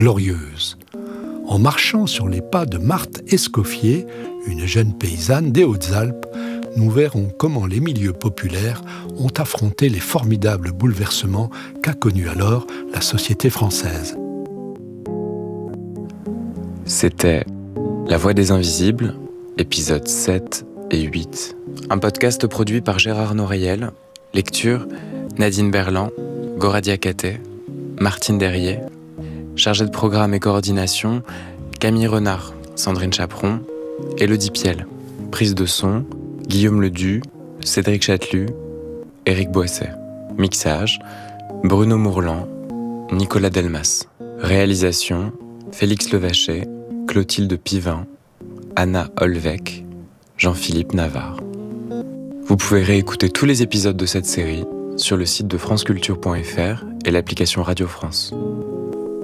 glorieuse. En marchant sur les pas de Marthe Escoffier, une jeune paysanne des Hautes-Alpes, nous verrons comment les milieux populaires ont affronté les formidables bouleversements qu'a connus alors la société française. C'était La Voix des Invisibles, épisodes 7 et 8. Un podcast produit par Gérard Noreil. Lecture Nadine Berland, Goradia Katé, Martine Derrier. Chargée de programme et coordination, Camille Renard, Sandrine Chaperon, Élodie Piel. Prise de son, Guillaume Ledu, Cédric Chatelus, Éric Boisset. Mixage, Bruno Mourlan, Nicolas Delmas. Réalisation, Félix Levacher, Clotilde Pivin, Anna Olvec, Jean-Philippe Navarre. Vous pouvez réécouter tous les épisodes de cette série sur le site de franceculture.fr et l'application Radio France.